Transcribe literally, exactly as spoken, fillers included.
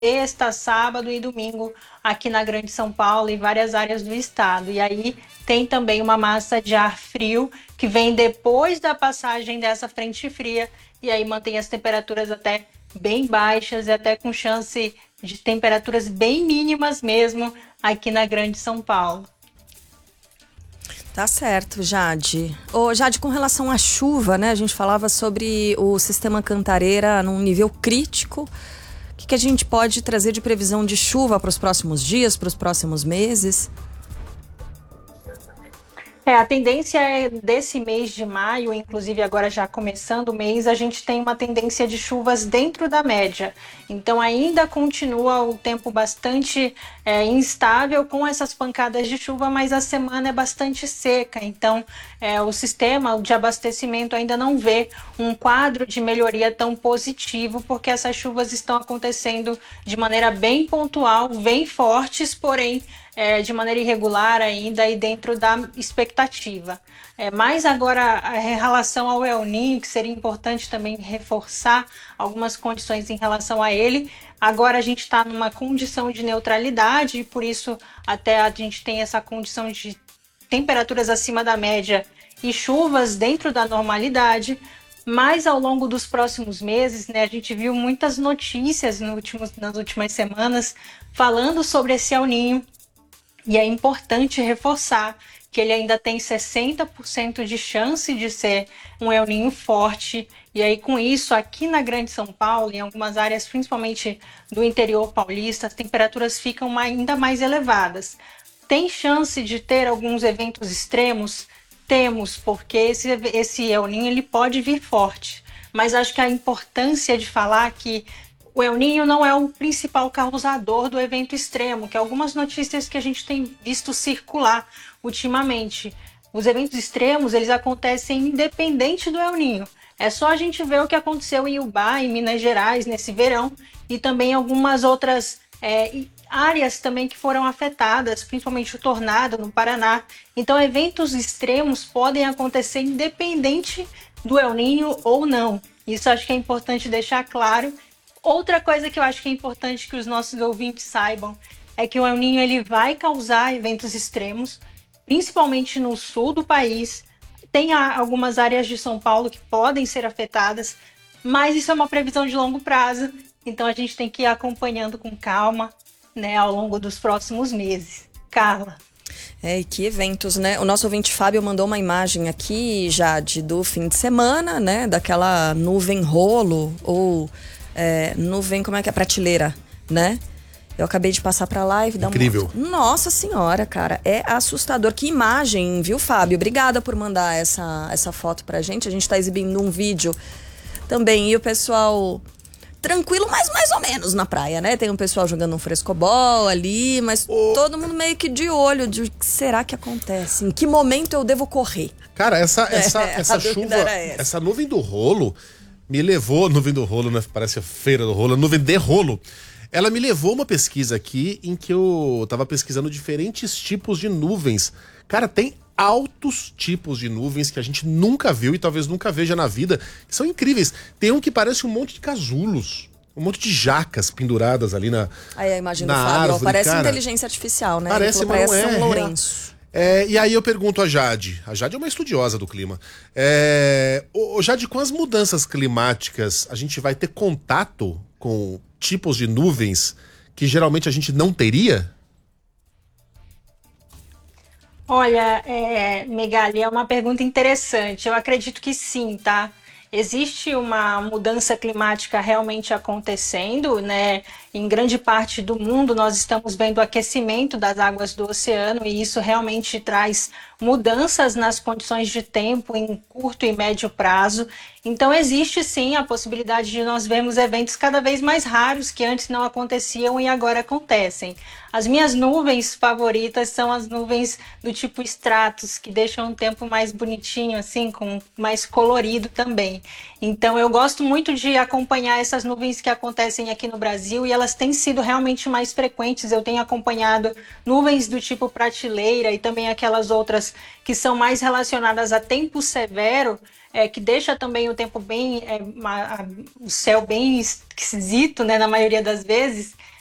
sexta, sábado e domingo aqui na Grande São Paulo e várias áreas do estado. E aí tem também uma massa de ar frio que vem depois da passagem dessa frente fria e aí mantém as temperaturas até bem baixas e até com chance de temperaturas bem mínimas mesmo aqui na Grande São Paulo. Tá certo, Jade. Ô, Jade, com relação à chuva, né? A gente falava sobre o sistema Cantareira num nível crítico. O que, que a gente pode trazer de previsão de chuva para os próximos dias, para os próximos meses? É, a tendência é desse mês de maio, inclusive agora já começando o mês, a gente tem uma tendência de chuvas dentro da média. Então ainda continua o tempo bastante é, instável com essas pancadas de chuva, mas a semana é bastante seca. Então é, o sistema de abastecimento ainda não vê um quadro de melhoria tão positivo, porque essas chuvas estão acontecendo de maneira bem pontual, bem fortes, porém É, de maneira irregular ainda e dentro da expectativa. É, mas agora, em relação ao El Niño, que seria importante também reforçar algumas condições em relação a ele, agora a gente está numa condição de neutralidade e por isso até a gente tem essa condição de temperaturas acima da média e chuvas dentro da normalidade. Mas ao longo dos próximos meses, né, a gente viu muitas notícias no último, nas últimas semanas falando sobre esse El Niño. E é importante reforçar que ele ainda tem sessenta por cento de chance de ser um El Niño forte. E aí, com isso, aqui na Grande São Paulo, em algumas áreas, principalmente do interior paulista, as temperaturas ficam ainda mais elevadas. Tem chance de ter alguns eventos extremos? Temos, porque esse, esse El Niño ele pode vir forte. Mas acho que a importância de falar que o El Niño não é o principal causador do evento extremo, que é algumas notícias que a gente tem visto circular ultimamente. Os eventos extremos, eles acontecem independente do El Niño. É só a gente ver o que aconteceu em Ubá, em Minas Gerais, nesse verão, e também algumas outras é, áreas também que foram afetadas, principalmente o tornado no Paraná. Então, eventos extremos podem acontecer independente do El Niño ou não. Isso acho que é importante deixar claro. Outra coisa que eu acho que é importante que os nossos ouvintes saibam é que o El Niño ele vai causar eventos extremos, principalmente no sul do país. Tem algumas áreas de São Paulo que podem ser afetadas, mas isso é uma previsão de longo prazo, então a gente tem que ir acompanhando com calma, né, ao longo dos próximos meses. Carla. É, e que eventos, né? O nosso ouvinte Fábio mandou uma imagem aqui, Jade, do fim de semana, né? Daquela nuvem rolo ou... É, nuvem, como é que é? Prateleira, né? Eu acabei de passar pra live. Dá Incrível. Uma... Nossa senhora, cara, é assustador. Que imagem, viu, Fábio? Obrigada por mandar essa, essa foto pra gente. A gente tá exibindo um vídeo também. E o pessoal tranquilo, mas mais ou menos na praia, né? Tem um pessoal jogando um frescobol ali, mas oh. todo mundo meio que de olho de o que será que acontece? Em que momento eu devo correr? Cara, essa, essa, é, essa chuva, essa. essa nuvem do rolo me levou, nuvem do rolo, né? Parece a feira do rolo, nuvem de rolo. Ela me levou uma pesquisa aqui em que eu tava pesquisando diferentes tipos de nuvens. Cara, tem altos tipos de nuvens que a gente nunca viu e talvez nunca veja na vida, que são incríveis. Tem um que parece um monte de casulos, um monte de jacas penduradas ali na Aí a imagem do na Fábio, árvore, parece cara, inteligência artificial, né? Parece, mas não é. São Lourenço. É, e aí eu pergunto a Jade, a Jade é uma estudiosa do clima, é, ô, Jade, com as mudanças climáticas, a gente vai ter contato com tipos de nuvens que geralmente a gente não teria? Olha, é, Megali, é uma pergunta interessante, eu acredito que sim, tá? Existe uma mudança climática realmente acontecendo, né? Em grande parte do mundo nós estamos vendo o aquecimento das águas do oceano e isso realmente traz mudanças nas condições de tempo em curto e médio prazo. Então existe sim a possibilidade de nós vermos eventos cada vez mais raros que antes não aconteciam e agora acontecem. As minhas nuvens favoritas são as nuvens do tipo stratus, que deixam um tempo mais bonitinho, assim, com mais colorido também. Então eu gosto muito de acompanhar essas nuvens que acontecem aqui no Brasil e elas têm sido realmente mais frequentes. Eu tenho acompanhado nuvens do tipo prateleira e também aquelas outras chuvas que são mais relacionadas a tempo severo, é, que deixa também o tempo bem, é, uma, a, o céu bem esquisito, né, na maioria das vezes,